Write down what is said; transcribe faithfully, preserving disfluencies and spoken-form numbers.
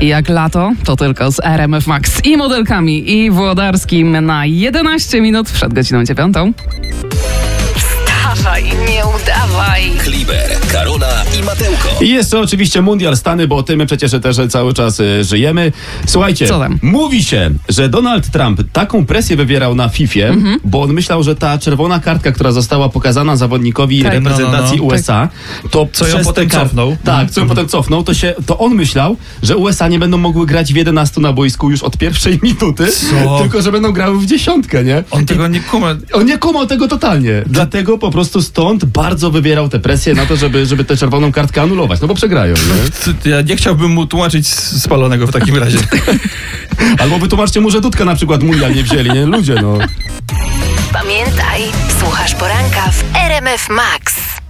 Jak lato, to tylko z R M F Max i modelkami i Włodarskim na jedenaście minut przed godziną dziewiątą. Wstawaj, nie udawaj. Kliber, Karola i Matełko. I jeszcze oczywiście Mundial Stany, bo o tym przecież też cały czas y, żyjemy. Słuchajcie, Co tam? mówi się, że Donald Trump taką presję wywierał na fifie, mm-hmm. bo on myślał, że ta czerwona kartka, która została pokazana zawodnikowi tak, reprezentacji no, no, no. U S A, to Co ją przez potem tę kar- cofnął. Tak, co ją potem cofnął, to, się, to on myślał, że U S A nie będą mogły grać w jedenastu na boisku już od pierwszej minuty, Co? tylko że będą grały w dziesiątkę, nie? On tego nie kuma. On nie kumał tego totalnie. Dlatego po prostu stąd bardzo wywierał tę presję na to, żeby, żeby tę czerwoną kartkę anulować. No bo przegrają, nie? Ja nie chciałbym mu tłumaczyć spalonego w takim razie. Albo wytłumaczcie mu, że Dudka na przykład mundial nie wzięli, nie? Ludzie, no. Pamiętaj, słuchasz poranka w R M F Max.